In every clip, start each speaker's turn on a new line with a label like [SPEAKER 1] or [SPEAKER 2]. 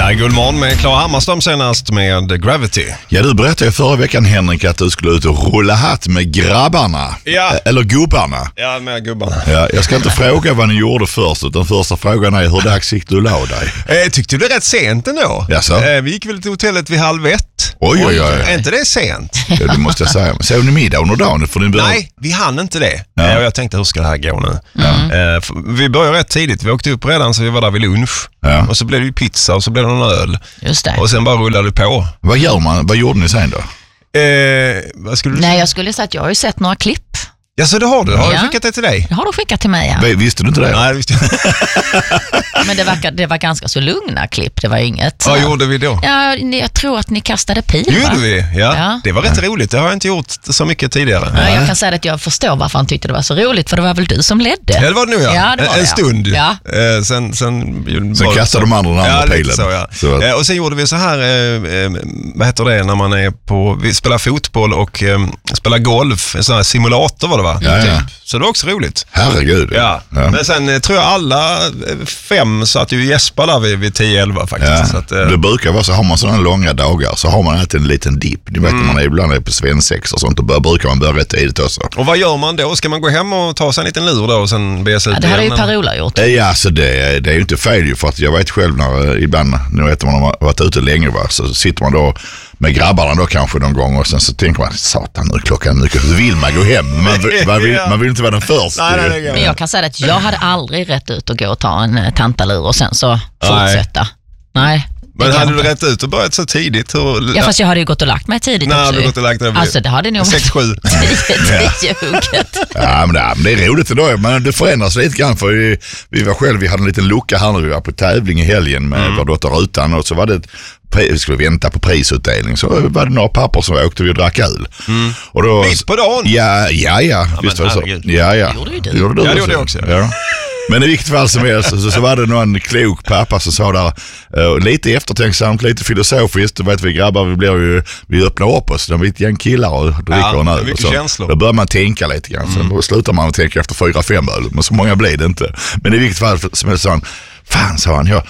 [SPEAKER 1] Ja, god morgon med Klara Hammarström senast med Gravity.
[SPEAKER 2] Ja, du berättade ju förra veckan, Henrik, att du skulle ut och rulla hatt med grabbarna.
[SPEAKER 1] Ja.
[SPEAKER 2] Eller gubbarna.
[SPEAKER 1] Ja, med gubbarna.
[SPEAKER 2] Ja, jag ska inte fråga vad ni gjorde först, utan första frågan är hur dags gick du la dig?
[SPEAKER 1] Tyckte du det rätt sent ändå?
[SPEAKER 2] Jaså?
[SPEAKER 1] Vi gick väl till hotellet vid 12:30.
[SPEAKER 2] Oj.
[SPEAKER 1] Är inte det sent?
[SPEAKER 2] Ja, det måste jag säga. Såg ni middag under dagen? För din
[SPEAKER 1] Nej, vi hann inte det.
[SPEAKER 2] Ja.
[SPEAKER 1] Och jag tänkte, hur ska det här gå nu? Vi började rätt tidigt. Vi åkte upp redan så vi var där vid lunch.
[SPEAKER 2] Ja.
[SPEAKER 1] Och så blev det ju pizza och så blev det någon öl.
[SPEAKER 3] Just det.
[SPEAKER 1] Och sen bara rullade det på.
[SPEAKER 2] Vad gör man? Vad gjorde ni sen då?
[SPEAKER 1] Vad skulle du säga?
[SPEAKER 3] Nej, jag skulle säga att jag har ju sett några klipp.
[SPEAKER 1] Ja, så det har du. Har
[SPEAKER 3] Ja.
[SPEAKER 1] jag skickat det till dig?
[SPEAKER 3] Det har du skickat till mig, ja.
[SPEAKER 2] Visste du inte det?
[SPEAKER 1] Nej, visst.
[SPEAKER 3] Men det var ganska så lugna klipp. Det var inget.
[SPEAKER 1] Vad gjorde vi då?
[SPEAKER 3] Ja, jag tror att ni kastade pil, va?
[SPEAKER 1] Gjorde vi? Ja.
[SPEAKER 3] Ja.
[SPEAKER 1] Det var rätt roligt. Det har jag inte gjort så mycket tidigare.
[SPEAKER 3] Ja, jag kan säga att jag förstår varför han tyckte det var så roligt, för det var väl du som ledde.
[SPEAKER 1] Ja, det var det nog, ja.
[SPEAKER 3] Ja, det var
[SPEAKER 1] en
[SPEAKER 3] det,
[SPEAKER 1] stund.
[SPEAKER 3] Ja.
[SPEAKER 2] Sen kastade de andra den andra
[SPEAKER 1] lite
[SPEAKER 2] pilen.
[SPEAKER 1] Så, ja.
[SPEAKER 2] Så.
[SPEAKER 1] Och sen gjorde vi så här, vad heter det, när man är på, vi spelar fotboll och spelar golf, en sån här simulator var det, va?
[SPEAKER 2] Ja, ja.
[SPEAKER 1] Så det var också roligt.
[SPEAKER 2] Herregud.
[SPEAKER 1] Ja. Men sen tror jag alla 5 satt ju gäspar där vid 10-11 faktiskt.
[SPEAKER 2] Ja.
[SPEAKER 1] Så att,
[SPEAKER 2] Det brukar vara så, har man sådana långa dagar så har man alltid en liten dipp. Ni vet, man är ibland på svensex och sånt, och brukar man börja rätt tidigt också.
[SPEAKER 1] och vad gör man då? Ska man gå hem och ta sig en liten lur då och sen be sig ut
[SPEAKER 3] Ja, det hade ju
[SPEAKER 1] igen, eller?
[SPEAKER 3] Per-Ola gjort.
[SPEAKER 2] Ja, så det är ju inte fel ju, för att jag vet själv när ibland, nu vet man har varit ute länge, va, så sitter man då med grabbarna då kanske någon gång och sen så tänker man, satan nu är klockan mycket, så vill man gå hem. Man vill inte vara den första.
[SPEAKER 1] Nej,
[SPEAKER 3] Men jag kan säga att jag hade aldrig rätt ut att gå och ta en tantalur och sen så fortsätta. Nej.
[SPEAKER 1] Men hade du rätt ut och börjat så tidigt?
[SPEAKER 3] Ja, fast jag hade ju gått och lagt mig tidigt också.
[SPEAKER 1] Nej, du gått och lagt dig.
[SPEAKER 3] Alltså det hade nog
[SPEAKER 1] 6-7.
[SPEAKER 3] 10 hugget.
[SPEAKER 2] Ja, men det är roligt ändå, men det förändras lite grann, för vi var själv, vi hade en liten lucka här när vi var på tävling i helgen med vår dotter Rutan, och så var det vi skulle vänta på prisutdelning, så var det några papper som åkte vi och drack öl. Och då,
[SPEAKER 1] Mitt på dagen?
[SPEAKER 2] Ja. Visst var det så. Ja.
[SPEAKER 3] Det gjorde ju du.
[SPEAKER 2] Gjorde
[SPEAKER 1] Ja, det gjorde jag också.
[SPEAKER 2] Ja. Men i vilket fall som helst så var det någon klok pappa som sa där, lite eftertänksamt, lite filosofiskt, då vet vi grabbar, vi öppnar upp oss, de är ett gäng killar och dricker en öl.
[SPEAKER 1] mycket
[SPEAKER 2] Så,
[SPEAKER 1] känslor.
[SPEAKER 2] då börjar man tänka lite grann, sen då slutar man att tänka efter 4-5 öl, men så många blir det inte. Men i vilket fall som helst sa han, fan, sa han,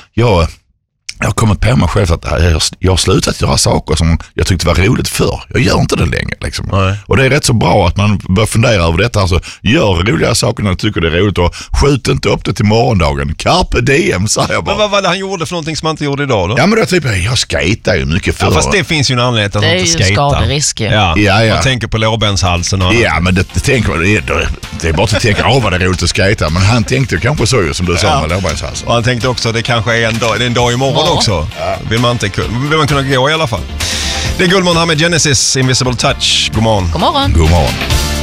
[SPEAKER 2] jag har kommit på mig själv att jag har slutat göra saker som jag tyckte var roligt förr. Jag gör inte det längre. Liksom. Och det är rätt så bra att man bör fundera över detta. Alltså, gör roliga saker när du tycker det är roligt och skjut inte upp det till morgondagen. Carpe diem, säger jag bara.
[SPEAKER 1] Men vad var det han gjorde för någonting som man inte gjorde idag då?
[SPEAKER 2] Ja, men då typ, jag skejtar ju mycket förr.
[SPEAKER 1] Ja, fast det finns ju en anledning att
[SPEAKER 3] Det
[SPEAKER 1] han
[SPEAKER 3] är
[SPEAKER 1] inte
[SPEAKER 3] ju
[SPEAKER 1] skejtar.
[SPEAKER 3] skaderisk.
[SPEAKER 1] Ja. Man tänker på lårbenshalsen och
[SPEAKER 2] Ja, men det tänker man, det är bara att tänka, vad det är roligt att skejta. Men han tänkte ju kanske så ju, som du sa med lårbenshalsen.
[SPEAKER 1] Och han tänkte också, det kanske är en dag imorgon också. Vill man kunna gå i alla fall. Det är Gullmorgon här med Genesis, Invisible Touch. God morgon.
[SPEAKER 3] God morgon.
[SPEAKER 2] God morgon.